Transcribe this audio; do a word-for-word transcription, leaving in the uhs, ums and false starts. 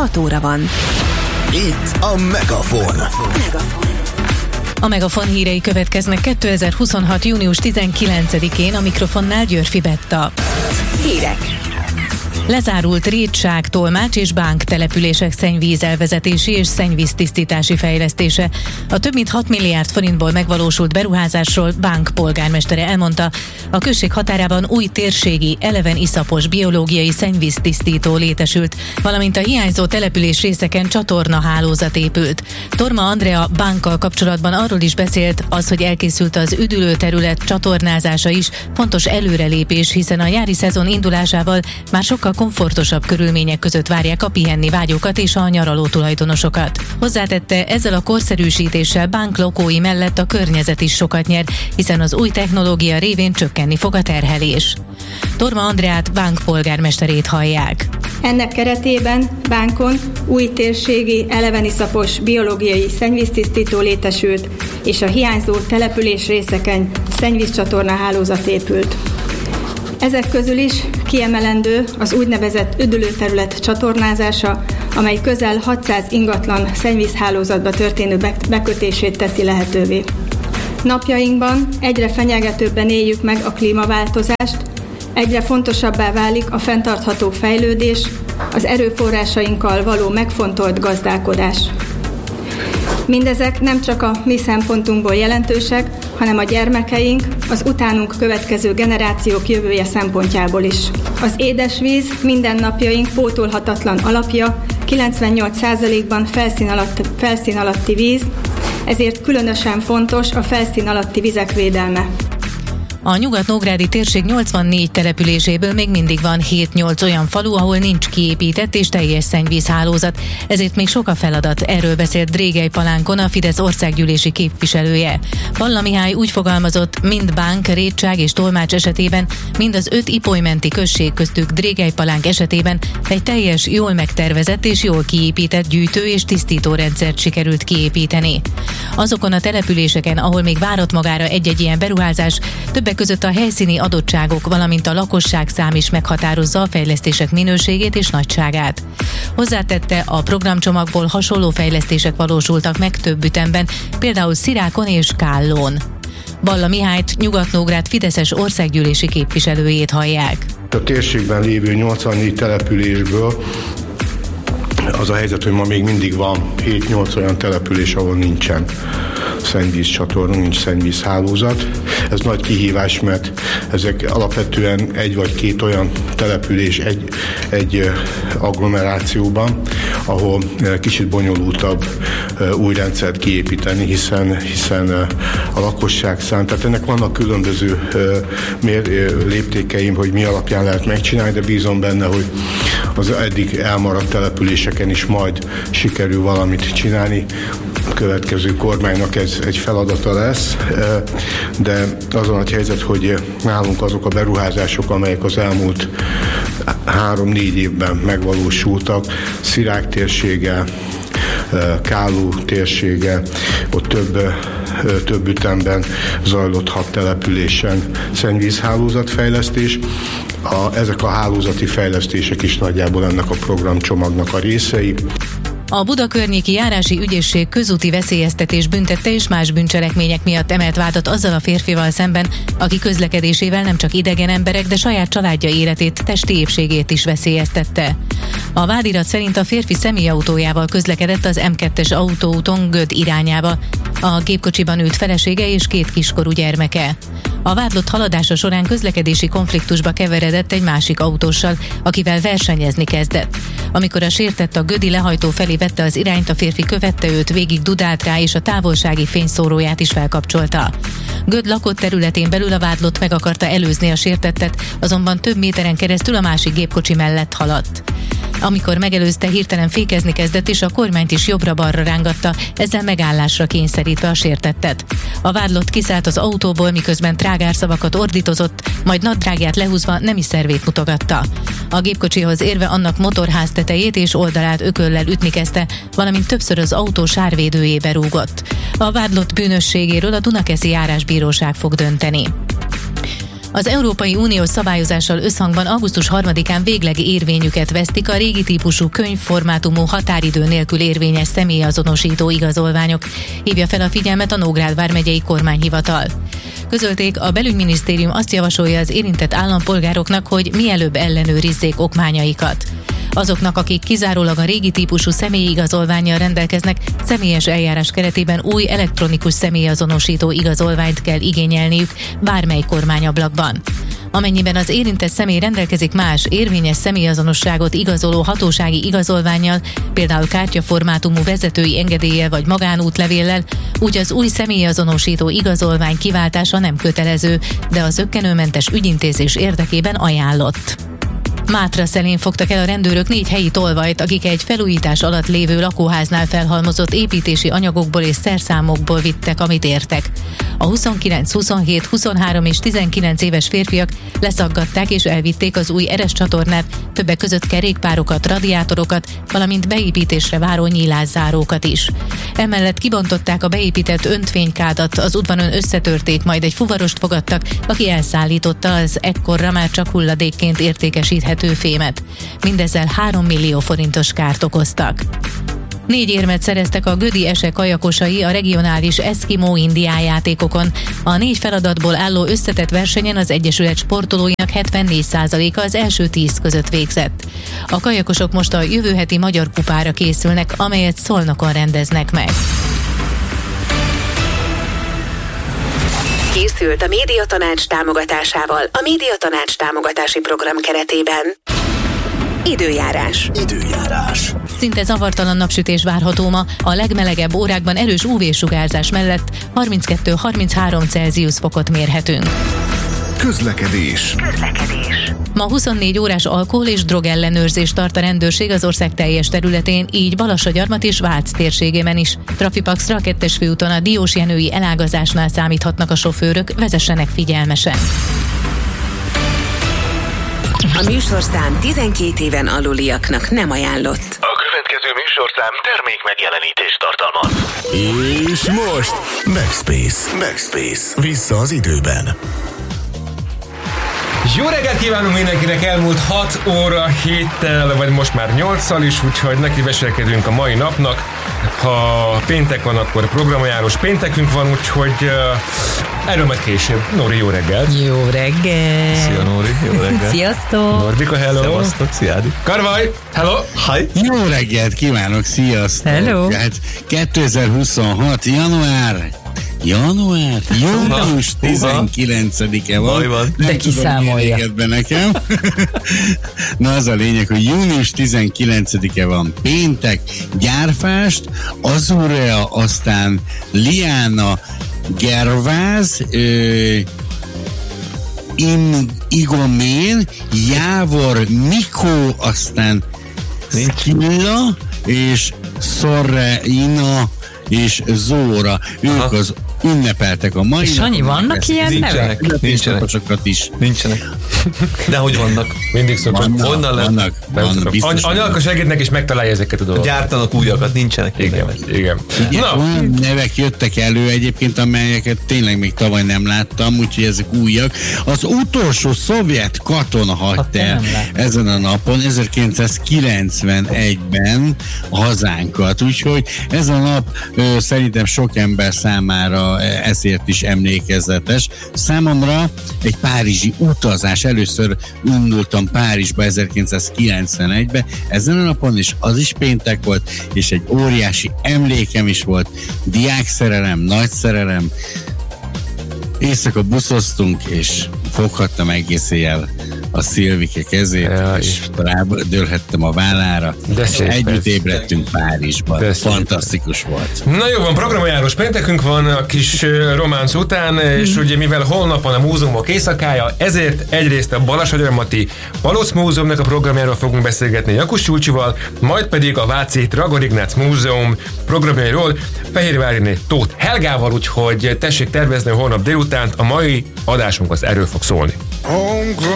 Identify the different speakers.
Speaker 1: hat óra van.
Speaker 2: Itt a Megafon.
Speaker 3: A Megafon hírei következnek kétezer-huszonhat. június tizenkilencedikén, a mikrofonnál Györfi Betta.
Speaker 1: Hírek.
Speaker 3: Lezárult Rétság, Tolmács és Bánk települések szennyvíz elvezetési és szennyvíztisztítási fejlesztése. A több mint hat milliárd forintból megvalósult beruházásról Bánk polgármestere elmondta, a község határában új térségi, eleven iszapos biológiai szennyvíztisztító létesült, valamint a hiányzó település részeken csatornahálózat épült. Torma Andrea Bánkkal kapcsolatban arról is beszélt, az, hogy elkészült az üdülőterület csatornázása is fontos előrelépés, hiszen a nyári szezon indulásával már sokkal komfortosabb körülmények között várják a pihenni vágyókat és a nyaraló tulajdonosokat. Hozzátette, ezzel a korszerűsítéssel Bánk lakói mellett a környezet is sokat nyer, hiszen az új technológia révén csökkenni fog a terhelés. Torma Andreát, Bánk polgármesterét hallják.
Speaker 4: Ennek keretében Bánkon új térségi, eleven iszapos biológiai szennyvíztisztító létesült, és a hiányzó település részeken szennyvízcsatorna hálózat épült. Ezek közül is kiemelendő az úgynevezett üdülőterület csatornázása, amely közel hatszáz ingatlan szennyvízhálózatba történő bekötését teszi lehetővé. Napjainkban egyre fenyegetőbben éljük meg a klímaváltozást, egyre fontosabbá válik a fenntartható fejlődés, az erőforrásainkkal való megfontolt gazdálkodás. Mindezek nem csak a mi szempontunkból jelentősek, hanem a gyermekeink, az utánunk következő generációk jövője szempontjából is. Az édesvíz mindennapjaink pótolhatatlan alapja, kilencvennyolc százalékban felszín, alatt, felszín alatti víz, ezért különösen fontos a felszín alatti vizek védelme.
Speaker 3: A nyugat-nógrádi térség nyolcvannégy településéből még mindig van hét-nyolc olyan falu, ahol nincs kiépített és teljes szennyvízhálózat, ezért még sok a feladat, erről beszélt Drégely Palánkon, a Fidesz országgyűlési képviselője. Palla Mihály úgy fogalmazott, mind Bánk, Rétság és Tolmács esetében, mind az öt ipolymenti község köztük Drégely Palánk esetében egy teljes, jól megtervezett és jól kiépített gyűjtő- és tisztítórendszert sikerült kiépíteni. Azokon a településeken, ahol még várat magára egy-egy ilyen beruházás, többek között a helyszíni adottságok, valamint a lakosság szám is meghatározza a fejlesztések minőségét és nagyságát. Hozzátette, a programcsomagból hasonló fejlesztések valósultak meg több ütemben, például Szirákon és Kállón. Balla Mihályt, Nyugat-Nógrád fideszes országgyűlési képviselőjét hallják.
Speaker 5: A térségben lévő nyolcvannégy településből az a helyzet, hogy ma még mindig van hét-nyolc olyan település, ahol nincsen szennyvízcsatorna, nincs szennyvízhálózat. Ez nagy kihívás, mert ezek alapvetően egy vagy két olyan település egy, egy agglomerációban, ahol kicsit bonyolultabb új rendszert kiépíteni, hiszen, hiszen a lakosság szám, tehát ennek vannak különböző léptékeim, hogy mi alapján lehet megcsinálni, de bízom benne, hogy az eddig elmaradt településeken is majd sikerül valamit csinálni. A következő kormánynak ez egy feladata lesz, de azon a helyzet, hogy nálunk azok a beruházások, amelyek az elmúlt három-négy évben megvalósultak, Szirák térsége, Kálló térsége, ott több, több ütemben zajlott hat településen szennyvízhálózatfejlesztés. A, ezek a hálózati fejlesztések is nagyjából ennek a programcsomagnak a részei.
Speaker 3: A Budakörnyéki Járási Ügyészség közúti veszélyeztetés büntette és más bűncselekmények miatt emelt vádat azzal a férfival szemben, aki közlekedésével nem csak idegen emberek, de saját családja életét, testi épségét is veszélyeztette. A vádirat szerint a férfi személyautójával közlekedett az em kettes autóúton Göd irányába. A gépkocsiban ült felesége és két kiskorú gyermeke. A vádlott haladása során közlekedési konfliktusba keveredett egy másik autóssal, akivel versenyezni kezdett. Amikor a sértett a gödi lehajtó felé vette az irányt, a férfi követte őt, végig dudált rá, és a távolsági fényszóróját is felkapcsolta. Göd lakott területén belül a vádlott meg akarta előzni a sértettet, azonban több méteren keresztül a másik gépkocsi mellett haladt. Amikor megelőzte, hirtelen fékezni kezdett, és a kormányt is jobbra-balra rángatta, ezzel megállásra kényszerítve a sértettet. A vádlott kiszállt az autóból, miközben trágárszavakat ordítozott, majd nadrágját lehúzva nemi szervét mutogatta. A gépkocsihoz érve annak motorház tetejét és oldalát ököllel ütni kezdte, valamint többször az autó sárvédőjébe rúgott. A vádlott bűnösségéről a Dunakeszi Járásbíróság fog dönteni. Az Európai Unió szabályozással összhangban augusztus harmadikán végleg érvényüket vesztik a régi típusú könyvformátumú határidő nélkül érvényes személyazonosító igazolványok, hívja fel a figyelmet a Nógrád vármegyei kormányhivatal. Közölték, a belügyminisztérium azt javasolja az érintett állampolgároknak, hogy mielőbb ellenőrizzék okmányaikat. Azoknak, akik kizárólag a régi típusú személyi igazolvánnyal rendelkeznek, személyes eljárás keretében új elektronikus személyazonosító igazolványt kell igényelniük bármely kormányablakban. Amennyiben az érintett személy rendelkezik más érvényes személyazonosságot igazoló hatósági igazolvánnyal, például kártyaformátumú vezetői engedéllyel vagy magánútlevéllel, úgy az új személyazonosító igazolvány kiváltása nem kötelező, de az zökkenőmentes ügyintézés érdekében ajánlott. Mátraszelén fogtak el a rendőrök négy helyi tolvajt, akik egy felújítás alatt lévő lakóháznál felhalmozott építési anyagokból és szerszámokból vittek, amit értek. A huszonkilenc, huszonhét, huszonhárom és tizenkilenc éves férfiak leszaggatták és elvitték az új ereszcsatornát, többek között kerékpárokat, radiátorokat, valamint beépítésre váró nyílászárókat is. Emellett kibontották a beépített öntfénykádat, az udvaron összetörték, majd egy fuvarost fogadtak, aki elszállította az ekkorra már csak hulladékként értékesíthető fémet. Mindezzel három millió forintos kárt okoztak. Négy érmet szereztek a Gödi Ese kajakosai a regionális Eszkimó indián játékokon. A négy feladatból álló összetett versenyen az Egyesület sportolóinak hetvennégy százaléka az első tíz között végzett. A kajakosok most a jövő heti Magyar Kupára készülnek, amelyet Szolnokon rendeznek meg.
Speaker 1: Készült a Médiatanács támogatásával a Médiatanács támogatási program keretében. Időjárás.
Speaker 2: Időjárás.
Speaker 3: Szinte zavartalan napsütés várható ma, a legmelegebb órákban erős ú vé-sugárzás mellett harminckettő-harminchárom Celsius fokot mérhetünk.
Speaker 2: Közlekedés.
Speaker 1: Közlekedés.
Speaker 3: Ma huszonnégy órás alkohol- és drogellenőrzést tart a rendőrség az ország teljes területén, így Balassagyarmat és Vác térségében is. Trafipaxra a kettes főúton a Diósjenői elágazásnál számíthatnak a sofőrök, vezessenek figyelmesen.
Speaker 1: A műsorszám tizenkét éven aluliaknak nem ajánlott.
Speaker 6: A következő műsorszám termék megjelenítést tartalmaz.
Speaker 2: És most Backspace. Backspace. Vissza az időben.
Speaker 7: Jó reggelt kívánunk mindenkinek, elmúlt hat óra héttel, vagy most már nyolccal is, úgyhogy nekiveselkedünk a mai napnak. Ha péntek van, akkor programajárós péntekünk van, úgyhogy uh, erről majd később. Nóri, jó reggelt!
Speaker 8: Jó reggel!
Speaker 9: Szia Nóri, jó reggelt!
Speaker 8: Sziasztok!
Speaker 7: Norbika, hello!
Speaker 9: Szevasztok, szia Ádi!
Speaker 7: Karvaj, hello!
Speaker 9: Hi!
Speaker 10: Jó reggelt kívánok, sziasztok!
Speaker 8: Hello!
Speaker 10: Hát kétezer-huszonhat. január Január? Június tizenkilencedike van.
Speaker 9: Baj van.
Speaker 10: Nem
Speaker 8: De
Speaker 10: tudom,
Speaker 8: kiszámolja.
Speaker 10: miért be nekem. Na az a lényeg, hogy június tizenkilencedike van péntek, Gyárfást, Azurea, aztán Liana, Gerváz, ö, In, Igomén, Jávor, Mikó, aztán Skilla és Szorreina és Zóra. Ők
Speaker 9: Aha.
Speaker 10: az ünnepeltek a mai
Speaker 8: Sanyi,
Speaker 10: napon.
Speaker 8: vannak ilyen nevek?
Speaker 9: Nincsenek, nincsenek.
Speaker 10: Ünnepésnaposokat is.
Speaker 9: Nincsenek. De hogy vannak?
Speaker 7: Mindig szokott.
Speaker 10: Vannak,
Speaker 9: Honnan lett?
Speaker 10: vannak, vannak, biztos.
Speaker 7: Any- Anyalka segítnek és megtalálja ezeket a dolgokat.
Speaker 9: Gyártanak újakat, nincsenek.
Speaker 7: Igen, igen.
Speaker 10: Igen,
Speaker 7: Na,
Speaker 10: olyan nevek jöttek elő egyébként, amelyeket tényleg még tavaly nem láttam, úgyhogy ezek újak. Az utolsó szovjet katona hagyta el ezen a napon, ezerkilencszázkilencvenegyben a hazánkat, úgyhogy ez a nap ö, szerintem sok ember számára ezért is emlékezetes. Számomra egy párizsi utazás, először indultam Párizsba ezerkilencszázkilencvenegybe, ezen a napon is az is péntek volt, és egy óriási emlékem is volt. Diákszerelem, nagy szerelem. Éjszaka buszoztunk, és foghattam egész éjjel a Szilvike kezét,
Speaker 7: Ja,
Speaker 10: és rádőlhettem a vállára,
Speaker 7: De
Speaker 10: és
Speaker 7: szép
Speaker 10: együtt
Speaker 7: ez.
Speaker 10: ébredtünk Párizsban.
Speaker 7: De szép.
Speaker 10: Fantasztikus volt.
Speaker 7: Na jó van, programajárós péntekünk van a kis ö, románc után, és ugye mivel holnap van a múzeumok éjszakája, ezért egyrészt a Balassagyarmati Paloc Múzeumnak a programjáról fogunk beszélgetni Jakus Csúcsival, majd pedig a Váci Dragor Ignác Múzeum programjairól Fehérváriné Tóth Helgával, úgyhogy tessék tervezni holnap délutánt, a mai adásunk az erről fog szólni.